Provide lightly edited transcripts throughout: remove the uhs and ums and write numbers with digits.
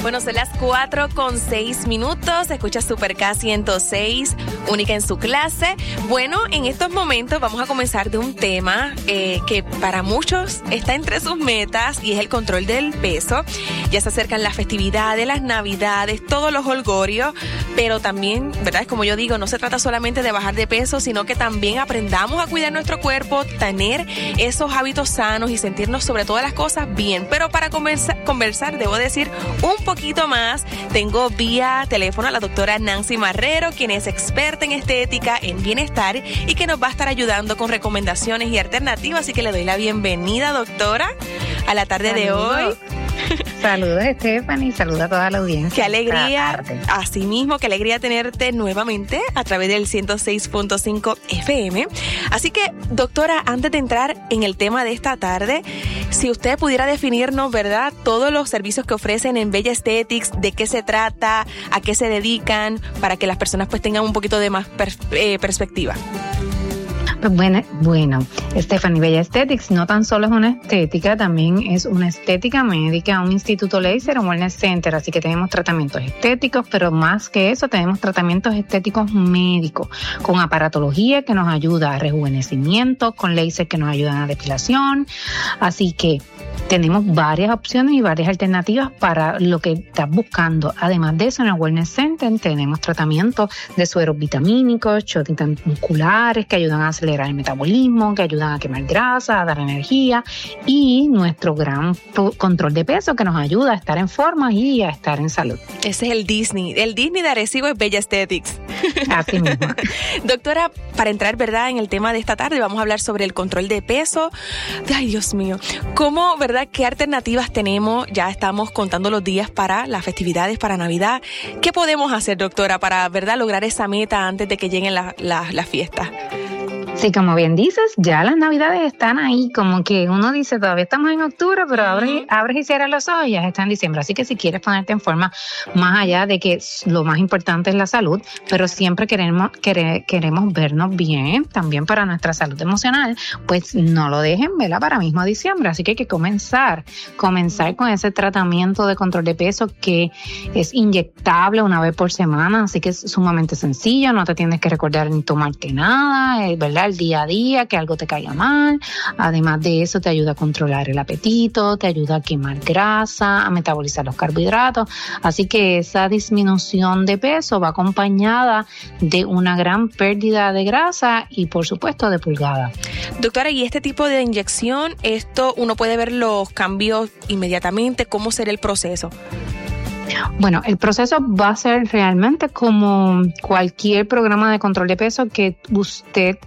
Bueno, son las 4:06. Escucha Super K 106, única en su clase. Bueno, en estos momentos vamos a comenzar de un tema que para muchos está entre sus metas y es el control del peso. Ya se acercan las festividades, las navidades, todos los holgorios, pero también, ¿verdad? Es como yo digo, no se trata solamente de bajar de peso, sino que también aprendamos a cuidar nuestro cuerpo, tener esos hábitos sanos y sentirnos sobre todas las cosas bien. Pero para conversar, debo decir un poquito más. Tengo vía teléfono a la doctora Nancy Marrero, quien es experta en estética, en bienestar y que nos va a estar ayudando con recomendaciones y alternativas. Así que le doy la bienvenida, doctora, a la tarde de hoy. Saludos, Stephanie, saludos a toda la audiencia. Qué alegría, así mismo, qué alegría tenerte nuevamente a través del 106.5 FM. Así que, doctora, antes de entrar en el tema de esta tarde, si usted pudiera definirnos, ¿verdad?, todos los servicios que ofrecen en Bella Aesthetics, de qué se trata, a qué se dedican, para que las personas pues tengan un poquito de más perspectiva. Bueno, Stephanie, Bella Aesthetics no tan solo es una estética, también es una estética médica, un instituto láser, un wellness center, así que tenemos tratamientos estéticos, pero más que eso tenemos tratamientos estéticos médicos, con aparatología que nos ayuda a rejuvenecimiento, con láser que nos ayudan a depilación, así que tenemos varias opciones y varias alternativas para lo que estás buscando. Además de eso, en el Wellness Center tenemos tratamientos de sueros vitamínicos, shots musculares que ayudan a acelerar el metabolismo, que ayudan a quemar grasa, a dar energía, y nuestro gran control de peso que nos ayuda a estar en forma y a estar en salud. Ese es el Disney. El Disney de Arecibo es Bella Aesthetics. Así mismo. Doctora, para entrar, ¿verdad?, en el tema de esta tarde, vamos a hablar sobre el control de peso. Ay, Dios mío. ¿Cómo, verdad? ¿Qué alternativas tenemos? Ya estamos contando los días para las festividades, para Navidad. ¿Qué podemos hacer, doctora, para, verdad, lograr esa meta antes de que lleguen las fiestas? Sí, como bien dices, ya las Navidades están ahí, como que uno dice, todavía estamos en octubre, pero abres y cierras los ojos y ya está en diciembre. Así que si quieres ponerte en forma, más allá de que lo más importante es la salud, pero siempre queremos vernos bien, también para nuestra salud emocional, pues no lo dejen, ¿verdad?, para mismo diciembre. Así que hay que comenzar con ese tratamiento de control de peso que es inyectable una vez por semana, así que es sumamente sencillo, no te tienes que recordar ni tomarte nada, ¿verdad?, el día a día, que algo te caiga mal. Además de eso, te ayuda a controlar el apetito, te ayuda a quemar grasa, a metabolizar los carbohidratos. Así que esa disminución de peso va acompañada de una gran pérdida de grasa y, por supuesto, de pulgadas. Doctora, ¿y este tipo de inyección, esto uno puede ver los cambios inmediatamente? ¿Cómo será el proceso? Bueno, el proceso va a ser realmente como cualquier programa de control de peso, que usted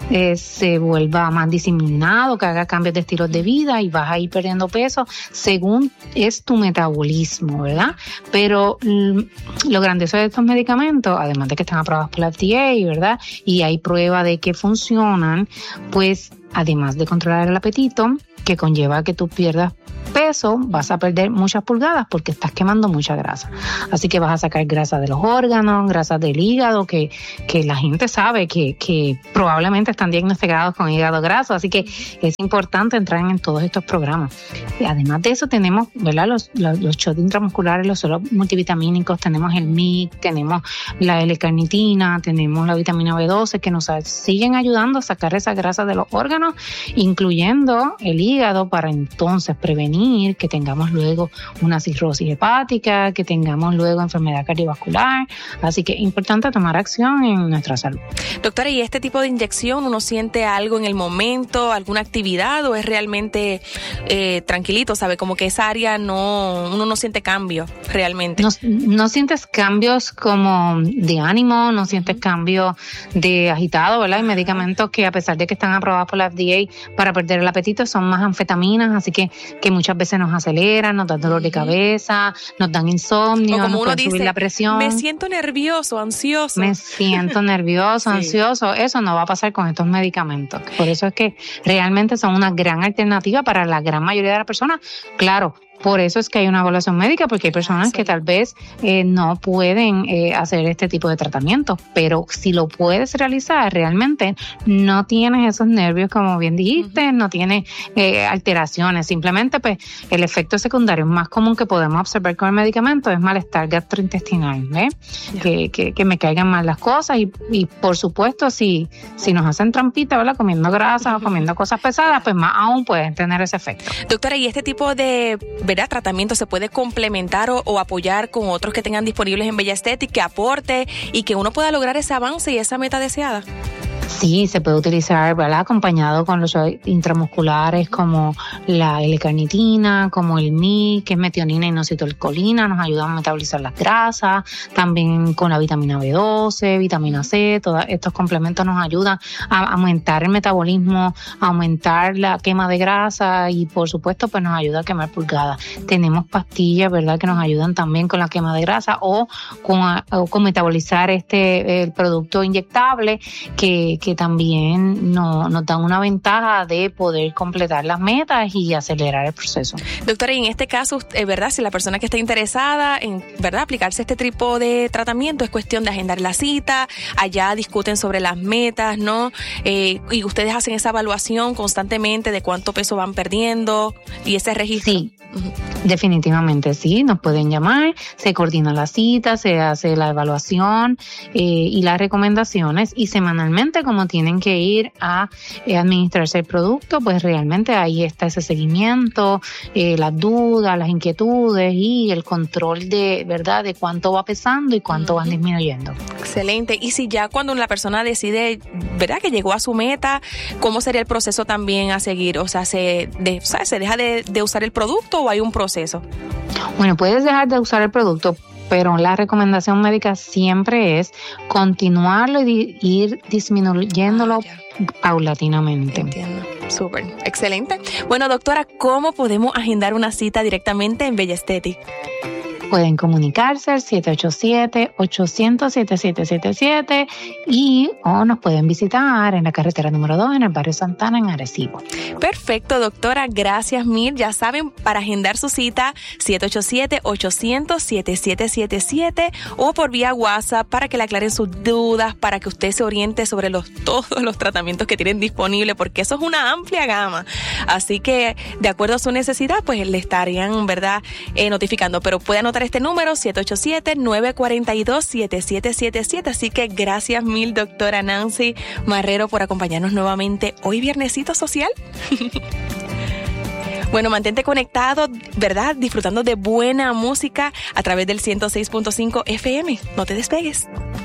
se vuelva más disciplinado, que haga cambios de estilos de vida y vas a ir perdiendo peso según es tu metabolismo, ¿verdad? Pero lo grandioso de estos medicamentos, además de que están aprobados por la FDA, ¿verdad?, y hay prueba de que funcionan, pues además de controlar el apetito, que conlleva que tú pierdas peso, vas a perder muchas pulgadas porque estás quemando mucha grasa. Así que vas a sacar grasa de los órganos, grasa del hígado, que la gente sabe que probablemente están diagnosticados con hígado graso. Así que es importante entrar en todos estos programas. Y además de eso tenemos, ¿verdad?, los shots intramusculares, los sueros multivitamínicos, tenemos el MIC, tenemos la L-carnitina, tenemos la vitamina B12 que nos siguen ayudando a sacar esa grasa de los órganos, incluyendo el hígado, para entonces prevenir que tengamos luego una cirrosis hepática, que tengamos luego enfermedad cardiovascular. Así que es importante tomar acción en nuestra salud. Doctora, ¿y este tipo de inyección uno siente algo en el momento, alguna actividad, o es realmente tranquilito, sabe? Como que esa área uno no siente cambio realmente. No sientes cambios como de ánimo, no sientes cambios de agitado, ¿verdad? Hay medicamentos que, a pesar de que están aprobados por la FDA para perder el apetito, son más anfetaminas, así que muchas veces nos aceleran, nos dan dolor de cabeza, nos dan insomnio, como nos uno pueden dice, subir la presión. Me siento nervioso, ansioso. Me siento nervioso, sí. Ansioso. Eso no va a pasar con estos medicamentos. Por eso es que realmente son una gran alternativa para la gran mayoría de las personas. Claro, Por eso es que hay una evaluación médica, porque hay personas que tal vez no pueden hacer este tipo de tratamientos, pero si lo puedes realizar, realmente no tienes esos nervios, como bien dijiste, no tienes alteraciones, simplemente pues el efecto secundario más común que podemos observar con el medicamento es malestar gastrointestinal, que me caigan mal las cosas y por supuesto si nos hacen trampita, ¿verdad? Comiendo grasas o comiendo cosas pesadas, pues más aún pueden tener ese efecto. Doctora, ¿y este tipo de tratamiento se puede complementar o apoyar con otros que tengan disponibles en Bella Aesthetic, que aporte y que uno pueda lograr ese avance y esa meta deseada? Sí, se puede utilizar, ¿verdad? Acompañado con los intramusculares como la L-carnitina, como el MI, que es metionina y inositolcolina, nos ayudan a metabolizar las grasas, también con la vitamina B12, vitamina C, todos estos complementos nos ayudan a aumentar el metabolismo, a aumentar la quema de grasa y por supuesto pues nos ayuda a quemar pulgadas. Tenemos pastillas, ¿verdad? Que nos ayudan también con la quema de grasa o con metabolizar el producto inyectable que también nos dan una ventaja de poder completar las metas y acelerar el proceso. Doctora, y en este caso, ¿verdad? Si la persona que está interesada en, ¿verdad?, aplicarse este tipo de tratamiento, es cuestión de agendar la cita, allá discuten sobre las metas, ¿no? Y ustedes hacen esa evaluación constantemente de cuánto peso van perdiendo y ese registro. Sí. Definitivamente sí, nos pueden llamar, se coordina la cita, se hace la evaluación y las recomendaciones y semanalmente como tienen que ir a administrarse el producto, pues realmente ahí está ese seguimiento, las dudas, las inquietudes y el control de, ¿verdad?, de cuánto va pesando y cuánto van disminuyendo. Excelente. Y si ya cuando la persona decide, ¿verdad?, que llegó a su meta, ¿cómo sería el proceso también a seguir? O sea, ¿se deja de usar el producto o hay un proceso? Bueno, puedes dejar de usar el producto, pero la recomendación médica siempre es continuarlo y ir disminuyéndolo paulatinamente. Entiendo. Súper. Excelente. Bueno, doctora, ¿cómo podemos agendar una cita directamente en Bella Aesthetic? Pueden comunicarse al 787-800-7777 o nos pueden visitar en la carretera número 2 en el barrio Santana en Arecibo. Perfecto, doctora. Gracias mil. Ya saben, para agendar su cita, 787-800-7777 o por vía WhatsApp para que le aclaren sus dudas, para que usted se oriente sobre todos los tratamientos que tienen disponibles, porque eso es una amplia gama. Así que, de acuerdo a su necesidad, pues le estarían, ¿verdad?, notificando. Pero puede anotar este número, 787-942-7777. Así que gracias mil, doctora Nancy Marrero, por acompañarnos nuevamente hoy viernesito social. Bueno, mantente conectado, ¿verdad?, disfrutando de buena música a través del 106.5 FM. No te despegues.